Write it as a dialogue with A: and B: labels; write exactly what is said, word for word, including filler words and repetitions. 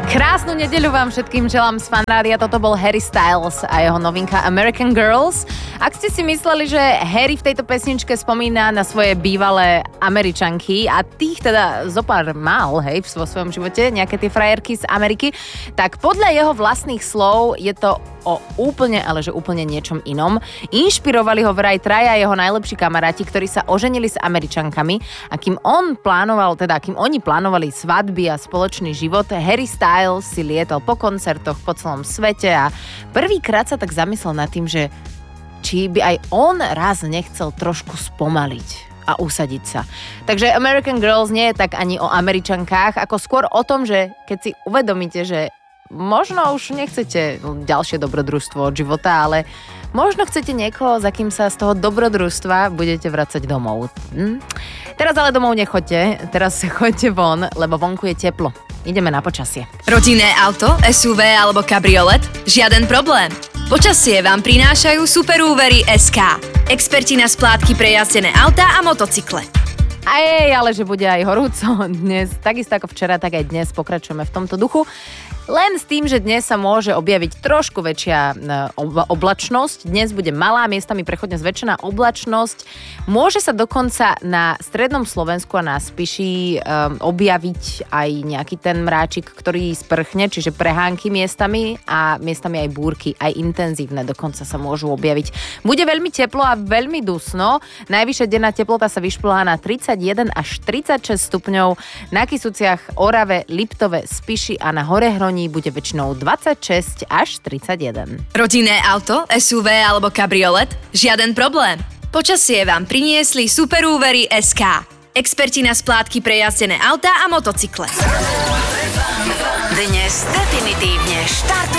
A: Krásnu nedeľu vám všetkým želám z Fanrádia. Toto bol Harry Styles a jeho novinka American Girls. Ak ste si mysleli, že Harry v tejto pesničke spomína na svoje bývalé Američanky a tých teda zopár mal, hej, vo svojom živote, nejaké tie frajerky z Ameriky, tak podľa jeho vlastných slov je to o úplne, ale že úplne niečom inom. Inšpirovali ho vraj traja jeho najlepší kamaráti, ktorí sa oženili s Američankami a kým on plánoval, teda kým oni plánovali svadby a spoločný život, Harry Styles si lietal po koncertoch po celom svete a prvýkrát sa tak zamyslel nad tým, že či by aj on raz nechcel trošku spomaliť a usadiť sa. Takže American Girls nie je tak ani o Američankách, ako skôr o tom, že keď si uvedomíte, že možno už nechcete ďalšie dobrodružstvo od života, ale možno chcete niekoho, za kým sa z toho dobrodružstva budete vracať domov. Hm? Teraz ale domov nechoďte, teraz choďte von, lebo vonku je teplo. Ideme na počasie.
B: Rodinné auto, es ú vé alebo kabriolet? Žiaden problém. Počasie vám prinášajú Superúvery es ká. Experti na splátky pre jazdené autá a motocykle.
A: Aj, ale že bude aj horúco dnes, takisto ako včera, tak aj dnes pokračujeme v tomto duchu. Len s tým, že dnes sa môže objaviť trošku väčšia oblačnosť. Dnes bude malá, miestami prechodne zväčšená oblačnosť. Môže sa dokonca na strednom Slovensku a na Spiši um, objaviť aj nejaký ten mráčik, ktorý sprchne, čiže prehánky miestami a miestami aj búrky, aj intenzívne dokonca sa môžu objaviť. Bude veľmi teplo a veľmi dusno. Najvyššia denná teplota sa vyšplhá na tridsaťjeden až tridsaťšesť stupňov. Na Kysuciach, Orave, Liptove, Spiši a na Horehroní bude väčšinou dvadsaťšesť až tridsaťjeden.
B: Rodinné auto, es ú vé alebo kabriolet? Žiaden problém. Počasie vám priniesli Superúvery es ká. Experti na splátky pre jazdené autá a motocykle.
C: Dnes definitívne štartuje